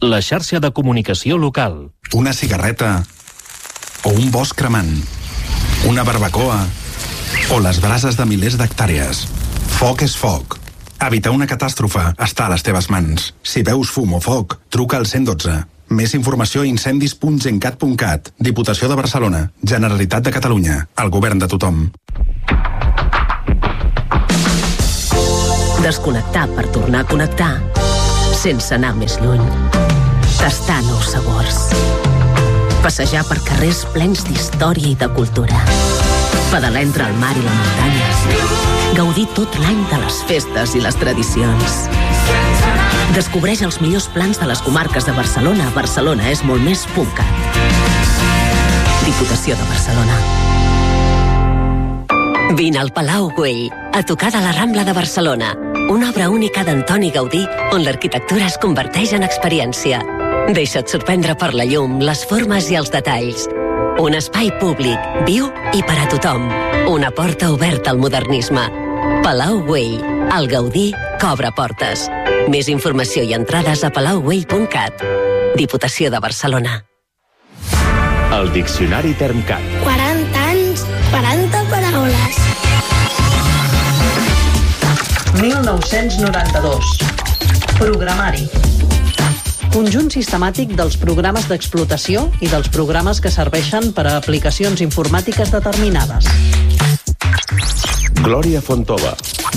la xarxa de comunicació local. Una cigarreta o un bosc cremant, una barbacoa o les brases de milers d'hectàrees. Foc és foc. Evitar una catàstrofe està a les teves mans. Si veus fum o foc, truca al 112. Més informació a incendis.gencat.cat. Diputació de Barcelona. Generalitat de Catalunya. El govern de tothom. Desconnectar per tornar a connectar sense anar més lluny. Tastar nous sabors. Passejar per carrers plens d'història i de cultura. Pedalar entre el mar i la muntanya. Gaudir tot l'any de les festes i les tradicions. Descobreix els millors plans de les comarques de Barcelona a barcelonaesmoltmés.cat. Diputació de Barcelona. Vine al Palau Güell, a tocar de la Rambla de Barcelona. Una obra única d'Antoni Gaudí, on l'arquitectura es converteix en experiència. Deixa't sorprendre per la llum, les formes i els detalls. Un espai públic, viu i per a tothom. Una porta oberta al modernisme. Palau Güell, el Gaudí que obre portes. Més informació i entrades a palaugüell.cat. Diputació de Barcelona. El Diccionari Termcat. 40 anys, 40 paraules. 1992. Programari. Conjunt sistemàtic dels programes d'explotació i dels programes que serveixen per a aplicacions informàtiques determinades. Glòria Fontova.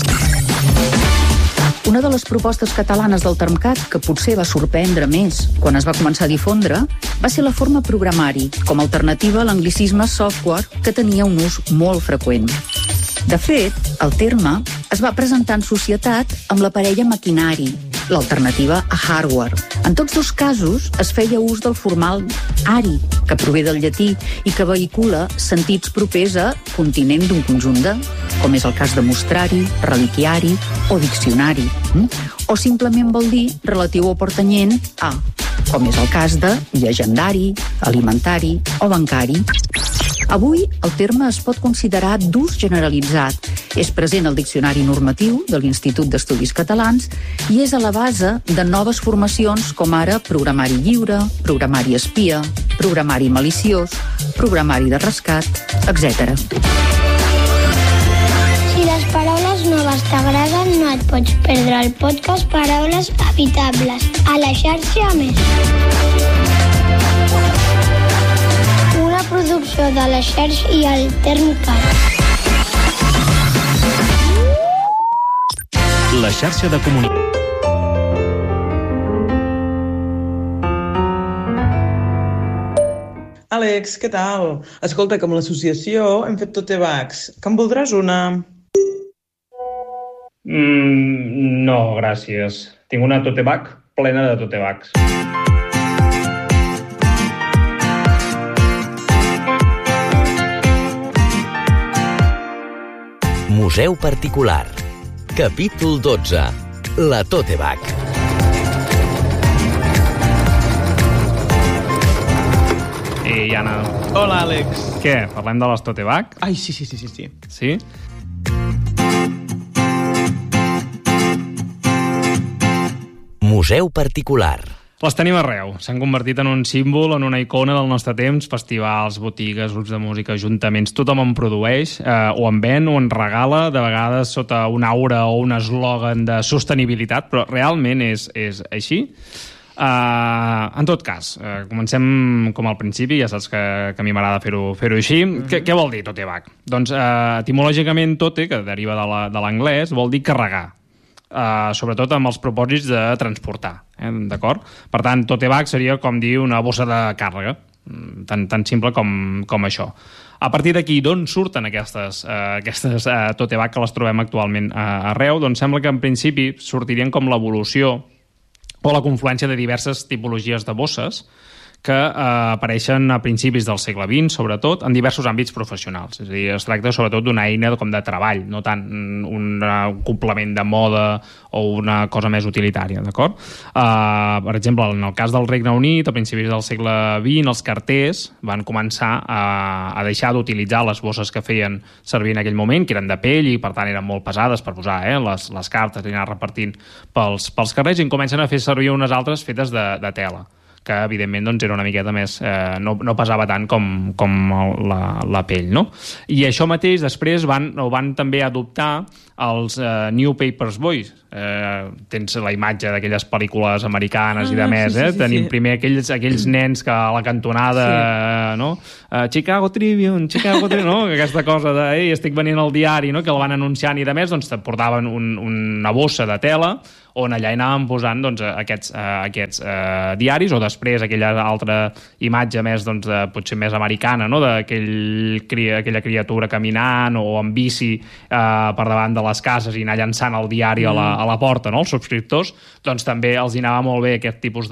Una de les propostes catalanes del Termcat que potser va sorprendre més quan es va començar a difondre va ser la forma programari, com a alternativa a l'anglicisme software, que tenia un ús molt freqüent. De fet, el terme es va presentar en societat amb la parella maquinari, l'alternativa a hardware. En tots dos casos es feia ús del formal ari, que prové del llatí i que vehicula sentits propers a continent d'un conjunt de, com és el cas de mostrari, reliquiari o diccionari, o simplement vol dir relatiu o pertanyent a, com és el cas de llegendari, alimentari o bancari. Avui, el terme es pot considerar d'ús generalitzat. És present al Diccionari Normatiu de l'Institut d'Estudis Catalans i és a la base de noves formacions com ara programari lliure, programari espia, programari maliciós, programari de rescat, etc. Si les paraules noves t'agraden, no et pots perdre el podcast Paraules Habitables a la xarxa Més. Una producció de la xarxa i el Termcat. La xarxa de comunicació. Àlex, què tal? Escolta, com l'associació hem fet tote bags. Que en voldràs una? No, gràcies. Tinc una tote bag plena de tote bags. Museu particular. Capítol 12. La tote bag. Ei, Anna. Hola, Àlex. Què, parlem de les tote bag? Ai, sí. Sí? Museu particular. Les tenim arreu. S'han convertit en un símbol, en una icona del nostre temps. Festivals, botigues, grups de música, ajuntaments, tothom en produeix, o en ven o en regala, de vegades sota una aura o un eslògan de sostenibilitat, però realment és així. En tot cas, comencem com al principi, ja saps que a mi m'agrada fer-ho així. Què vol dir tote bag? Doncs etimològicament tote, que deriva de l'anglès, vol dir carregar. Sobretot amb els propòsits de transportar, d'acord? Per tant, tote bag seria com dir una bossa de càrrega, tan simple com això. A partir d'aquí, d'on surten aquestes tote bag que les trobem actualment arreu? Doncs sembla que en principi sortirien com l'evolució o la confluència de diverses tipologies de bosses que apareixen a principis del segle XX, sobretot, en diversos àmbits professionals. És a dir, es tracta sobretot d'una eina com de treball, no tant un complement de moda o una cosa més utilitària, d'acord? Per exemple, en el cas del Regne Unit, a principis del segle XX, els carters van començar a deixar d'utilitzar les bosses que feien servir en aquell moment, que eren de pell i, per tant, eren molt pesades per posar les cartes i anar repartint pels carrers, i en comencen a fer servir unes altres fetes de tela, que evidentment doncs, era una miqueta més... no pesava tant com la pell, no? I això mateix després van també adoptar els New Papers Boys. Tens la imatge d'aquelles pel·lícules americanes i de més, tenim primer aquells nens que a la cantonada, no? Chicago Tribune, no? Aquesta cosa de, estic venint al diari, no? Que el van anunciant i de més, doncs te portaven una bossa de tela on allà hi anàvem posant doncs, aquests diaris, o després aquella altra imatge més, doncs, potser més americana, no? Aquella criatura caminant o amb bici per davant de les cases i anar llançant el diari a la porta, no? Els subscriptors, doncs també els anava molt bé aquest tipus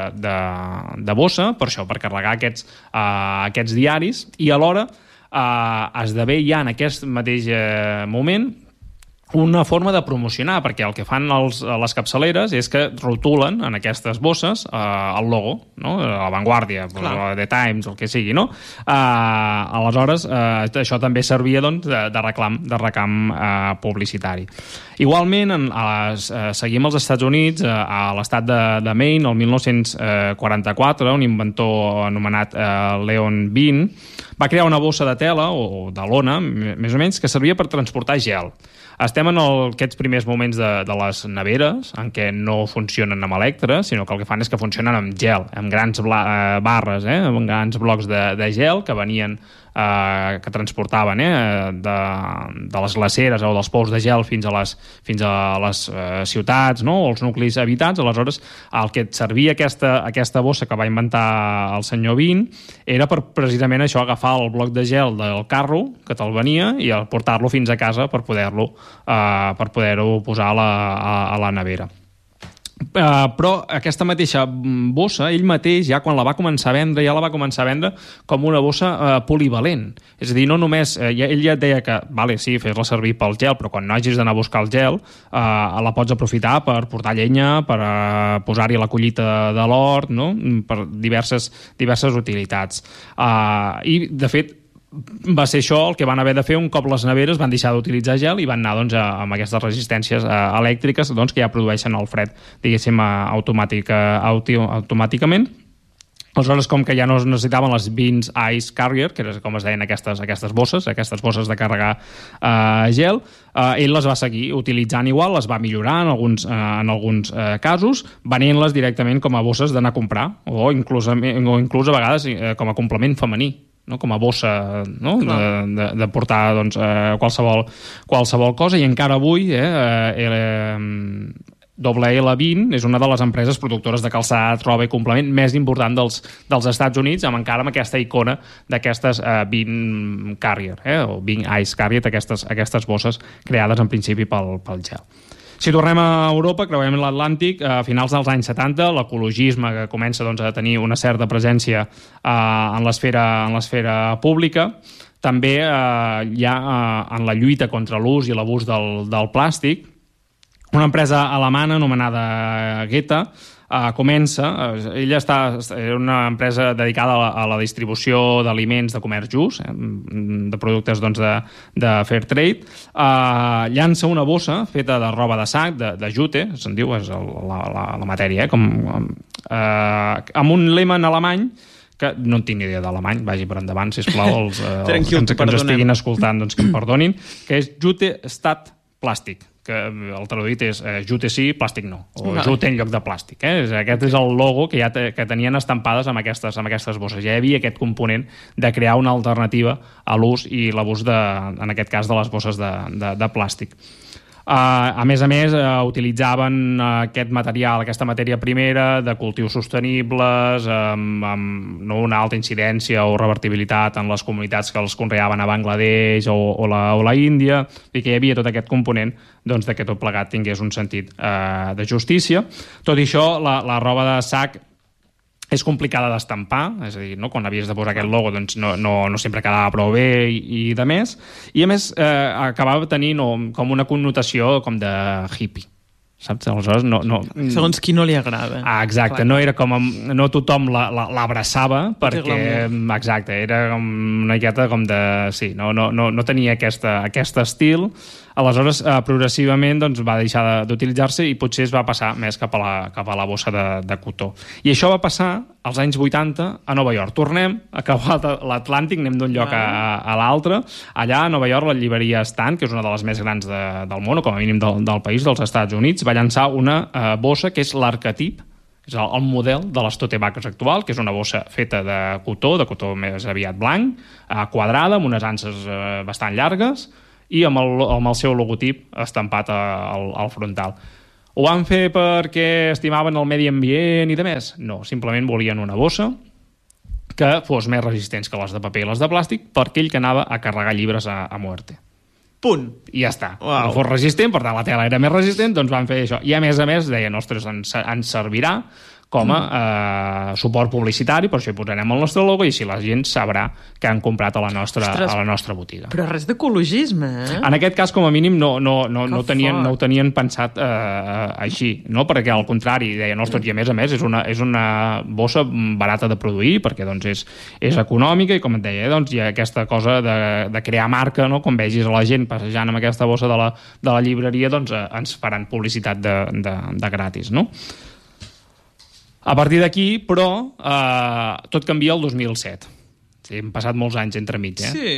de bossa, per això, per carregar aquests diaris, i alhora esdevé ja en aquest mateix moment una forma de promocionar, perquè el que fan les capçaleres és que rotulen en aquestes bosses el logo, no? La Vanguardia, The Times, el que sigui, no? Aleshores, això també servia doncs, de reclam publicitari. Igualment, seguim als Estats Units, a l'estat de Maine, el 1944, un inventor anomenat Leon Bean va crear una bossa de tela o de lona, més o menys, que servia per transportar gel. Estem en aquests primers moments de les neveres, en què no funcionen amb electre, sinó que el que fan és que funcionen amb gel, amb grans barres, amb grans blocs de gel que venien, que transportaven de les glaceres o dels pous de gel fins a les ciutats, no? O els nuclis habitats. Aleshores, el que et servia aquesta bossa que va inventar el senyor Bean era per precisament això, agafar el bloc de gel del carro que te'l venia i portar-lo fins a casa per poder-ho posar a la nevera. Però aquesta mateixa bossa, ell mateix, ja quan la va començar a vendre, ja la va començar a vendre com una bossa polivalent. És a dir, no només... ell ja et deia que, vale, sí, fes-la servir pel gel, però quan no hagis d'anar a buscar el gel, la pots aprofitar per portar llenya, per posar-hi la collita de l'hort, no? Per diverses utilitats. I, de fet, va ser això el que van haver de fer un cop les neveres van deixar d'utilitzar gel i van anar doncs, amb aquestes resistències elèctriques doncs, que ja produeixen el fred, diguéssim, automàticament. Aleshores, com que ja no es necessitaven les Bean's Ice Carrier, que era com es deien aquestes bosses de carregar gel, ell les va seguir utilitzant igual, les va millorar en alguns casos, venent-les directament com a bosses d'anar a comprar, o inclús a vegades com a complement femení, no? Com a bossa, no? de portar doncs, qualsevol cosa, i encara avui Bean és una de les empreses productores de calçat, roba i complement més important dels Estats Units, amb aquesta icona d'aquestes Bean Carrier, o Bean Ice Carrier, aquestes bosses creades en principi pel gel. Si tornem a Europa, creuem l'Atlàntic, a finals dels anys 70, l'ecologisme que comença doncs, a tenir una certa presència en l'esfera pública, també ja en la lluita contra l'ús i l'abús del plàstic, una empresa alemana anomenada Geta comença, ella era una empresa dedicada a la distribució d'aliments de comerç just, de productes doncs, de fair trade, llança una bossa feta de roba de sac, de jute, se'n diu, és la matèria, amb un lema en alemany que no en tinc ni idea d'alemany, vagi per endavant, sisplau, els que ens estiguin escoltant, doncs que em perdonin, que és Jute Statt Plastic, que el traduït és jute sí, plàstic no, o jute en lloc de plàstic. Aquest és el logo que tenien estampades amb aquestes bosses. Ja hi havia aquest component de crear una alternativa a l'ús i l'abús, en aquest cas, de les bosses de plàstic. A més, utilitzaven aquest material, aquesta matèria primera de cultius sostenibles, amb una alta incidència o revertibilitat en les comunitats que els conreaven a Bangladesh o la Índia, i que hi havia tot aquest component doncs, que tot plegat tingués un sentit de justícia. Tot i això, la roba de sac és complicada d'estampar, és a dir, no? Quan havies de posar aquest logo doncs no sempre quedava prou bé i de més, i a més acabava tenint com una connotació com de hippie, saps? Aleshores segons qui no li agrada. Exacte, clar. No era com no tothom l'abraçava perquè, exacte, era com una miqueta com de sí, no tenia aquest estil. Aleshores, progressivament doncs, va deixar d'utilitzar-se i potser es va passar més cap a la bossa de cotó. I això va passar als anys 80 a Nova York. Tornem a acabar l'Atlàntic, anem d'un lloc a l'altre. Allà a Nova York la llibreria Stan, que és una de les més grans del món, o com a mínim del país, dels Estats Units, va llançar una bossa que és l'arquetip, és el model de les tote bags actual, que és una bossa feta de cotó més aviat blanc, quadrada, amb unes anses bastant llargues, i amb el seu logotip estampat al frontal. Ho van fer perquè estimaven el medi ambient i de més? No, simplement volien una bossa que fos més resistent que les de paper i les de plàstic per aquell que anava a carregar llibres a muerte. Punt. I ja està. No fos resistent, per tant la tela era més resistent, doncs van fer això. I a més, deien, ostres, ens servirà com a suport publicitari, per això hi posarem el nostre logo i així la gent sabrà que han comprat a la nostra botiga. Però res d'ecologisme, En aquest cas, com a mínim, no ho tenien pensat així, no? Perquè al contrari, deien, ostres, i a més, és una bossa barata de produir, perquè doncs, és econòmica i, com et deia, doncs, hi ha aquesta cosa de crear marca, no? Com vegis a la gent passejant amb aquesta bossa de la llibreria, doncs ens faran publicitat de gratis, no? A partir d'aquí, però, tot canvia el 2007. Sí, hem passat molts anys entremig, Sí.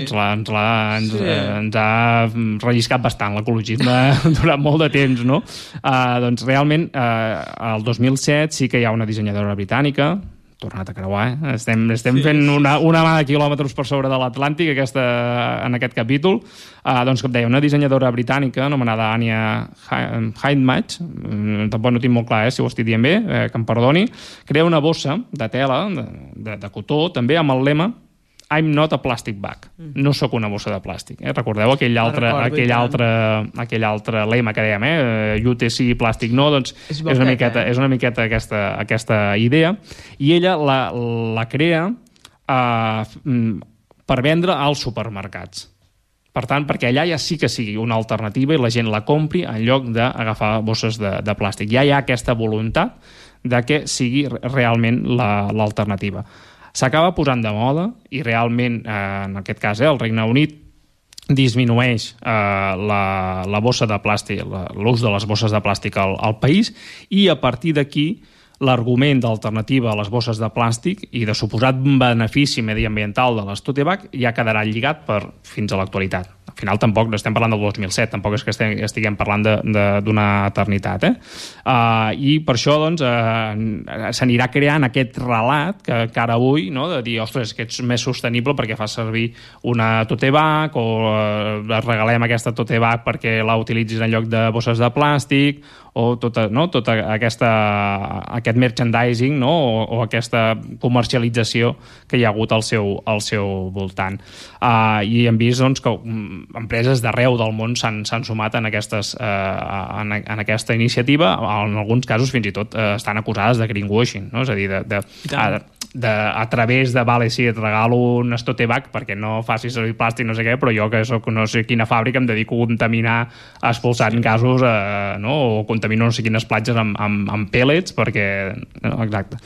Ens ha relliscat bastant l'ecologisme durant molt de temps, no? Doncs realment, el 2007 sí que hi ha una dissenyadora britànica, tornat a creuar, estem fent una mà de quilòmetres per sobre de l'Atlàntic en aquest capítol, doncs que em deia, una dissenyadora britànica anomenada Anya Hindmarch, tampoc no tinc molt clar si ho estic dient bé, que em perdoni, crea una bossa de tela, de cotó, també amb el lema I'm not a plastic bag. No sóc una bossa de plàstic. Recordeu aquell altre lema que dèiem, UTC, plàstic no, doncs és una miqueta aquesta idea. I ella la crea per vendre als supermercats. Per tant, perquè allà ja sí que sigui una alternativa i la gent la compri en lloc d'agafar bosses de plàstic. Ja hi ha aquesta voluntat de que sigui realment l'alternativa. S'acaba posant de moda i realment, en aquest cas, el Regne Unit disminueix la bossa de plàstic, l'ús de les bosses de plàstic al país, i a partir d'aquí l'argument d'alternativa a les bosses de plàstic i de suposat benefici mediambiental de les tote bag ja quedarà lligat fins a l'actualitat. Al final tampoc estem parlant del 2007, tampoc és que estiguem parlant d'una eternitat. I per això doncs, s'anirà creant aquest relat que encara avui, no, de dir, ostres, que ets més sostenible perquè fa servir una tote bag o regalem aquesta tote bag perquè la utilitzis en lloc de bosses de plàstic o tot aquest merchandising, no? o aquesta comercialització que hi ha hagut al seu voltant. I hem vist doncs, que empreses d'arreu del món s'han sumat en aquesta iniciativa. En alguns casos fins i tot estan acusades de greenwashing, no? És a dir, a través de vale, sí, et regalo un tote bag perquè no facis servir plàstic, no sé què, però jo que soc no sé quina fàbrica em dedico a contaminar expulsant gasos o contamino no sé quines platges amb pellets perquè... No, exacte.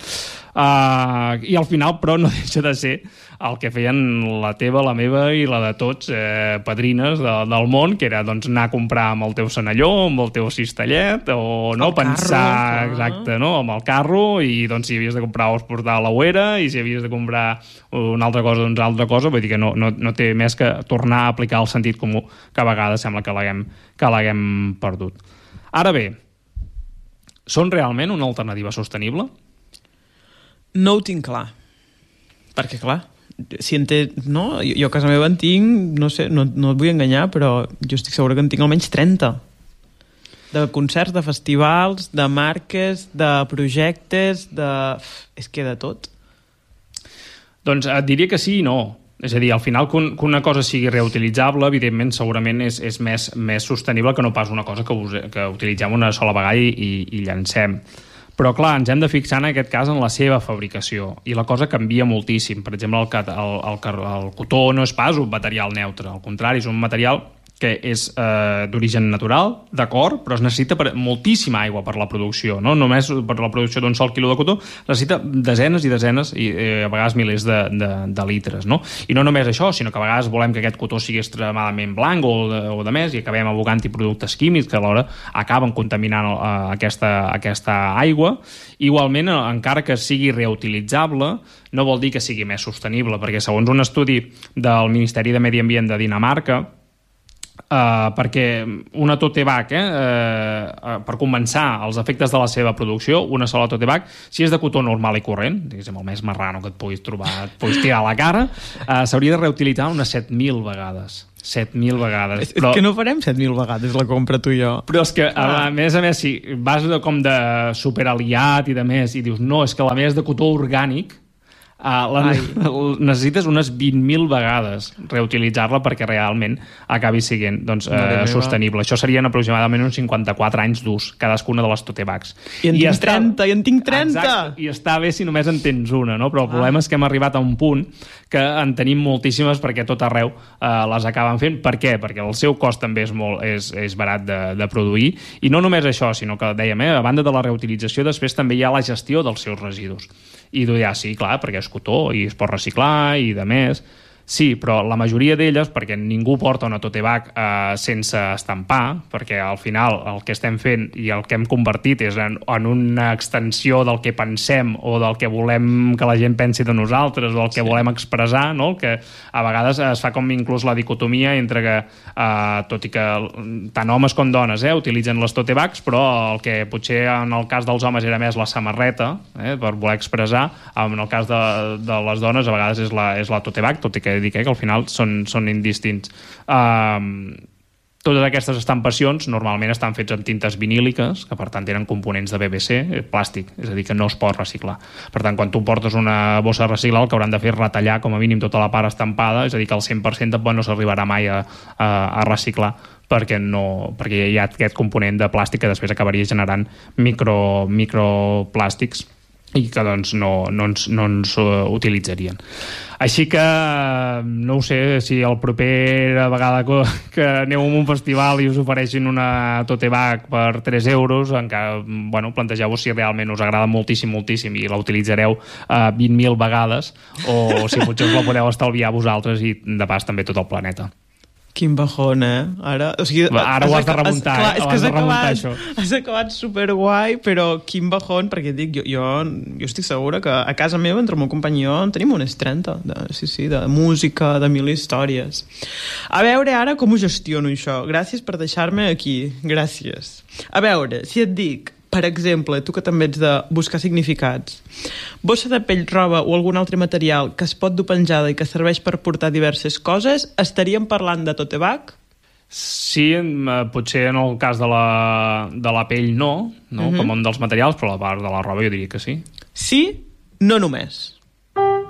I al final, però, no deixa de ser el que feien la teva, la meva i la de tots padrines del món, que era doncs, anar a comprar amb el teu senalló, amb el teu cistellet, o no, pensar exacte, no, amb el carro, i doncs, si havies de comprar o portar a l'ouera, i si havies de comprar una altra cosa, doncs altra cosa, vull dir que no té més que tornar a aplicar el sentit comú que a vegades sembla que l'haguem perdut. Ara bé, són realment una alternativa sostenible? No ho tinc clar. Perquè, clar, si en té... No? Jo a casa meva en tinc, no sé, no et vull enganyar, però jo estic segura que en tinc almenys 30. De concerts, de festivals, de marques, de projectes, és que de tot. Doncs et diria que sí i no. És a dir, al final, que una cosa sigui reutilitzable, evidentment, segurament és més sostenible que no pas una cosa que utilitzem una sola vegada i llancem. Però, clar, ens hem de fixar en aquest cas en la seva fabricació, i la cosa canvia moltíssim. Per exemple, el cotó no és pas un material neutre, al contrari, és un material que és d'origen natural, d'acord, però es necessita moltíssima aigua per la producció, no només per la producció d'un sol quilo de cotó, necessita desenes i desenes i a vegades milers de litres, no? I no només això, sinó que a vegades volem que aquest cotó sigui extremadament blanc o de més, i acabem abocant-hi productes químics que alhora acaben contaminant aquesta aigua. Igualment, encara que sigui reutilitzable, no vol dir que sigui més sostenible, perquè segons un estudi del Ministeri de Medi Ambient de Dinamarca, perquè una tote bag, per compensar els efectes de la seva producció, una sola tote bag, si és de cotó normal i corrent, diguéssim, el més marrano que et puguis trobar, et puguis tirar a la cara, s'hauria de reutilitzar unes 7.000 vegades. 7.000 vegades. És que no farem 7.000 vegades la compra tu i jo. Però és que, a més, si vas com de superaliat i de més, i dius, no, és que la meva és de cotó orgànic, necessites unes 20.000 vegades reutilitzar-la perquè realment acabi sent sostenible. Això serien aproximadament uns 54 anys d'ús cadascuna de les tote bags. I en tinc 30! Exacte, i està bé si només en tens una, no? Però el problema és que hem arribat a un punt que en tenim moltíssimes perquè tot arreu les acaben fent. Per què? Perquè el seu cost també és barat de produir, i no només això, sinó que dèiem, a banda de la reutilització, després també hi ha la gestió dels seus residus. I tu ja, sí, clar, perquè és cotó i es pot reciclar i de més. Sí, però la majoria d'elles, perquè ningú porta una tote bag sense estampar, perquè al final el que estem fent i el que hem convertit és en una extensió del que pensem o del que volem que la gent pensi de nosaltres o del que volem expressar, no? Que a vegades es fa com inclús la dicotomia entre que, tot i que tant homes com dones utilitzen les tote bags, però el que potser en el cas dels homes era més la samarreta, per voler expressar, en el cas de les dones a vegades és la tote bag, tot i que dic que al final són indistints. Totes aquestes estampacions normalment estan fetes amb tintes viníliques, que per tant tenen components de BBC, plàstic, és a dir, que no es pot reciclar. Per tant, quan tu portes una bossa de reciclar, el que hauran de fer és retallar com a mínim tota la part estampada, és a dir, que el 100% no s'arribarà mai a reciclar, perquè hi ha aquest component de plàstic que després acabaria generant microplàstics i que doncs no ens utilitzarien. Així que no ho sé, si la propera vegada que aneu a un festival i us ofereixin una tote bag per 3 euros, encara, plantegeu-vos si realment us agrada moltíssim i la utilitzareu 20.000 vegades, o si potser us la podeu estalviar vosaltres i de pas també tot el planeta. Quin bajón, Ara ho has de remuntar, això. Has acabat superguai, però quin bajón, perquè dic, jo estic segura que a casa meva, entre el meu company i jo, en tenim unes 30, de música, de 1.000 històries. A veure ara com ho gestiono, això. Gràcies per deixar-me aquí. Gràcies. A veure, si et dic, per exemple, tu que també ets de buscar significats, bossa de pell, roba o algun altre material que es pot dur penjada i que serveix per portar diverses coses, estaríem parlant de tote bag? Sí, potser en el cas de la pell no, com un dels materials, però a la part de la roba jo diria que sí. Sí, no només.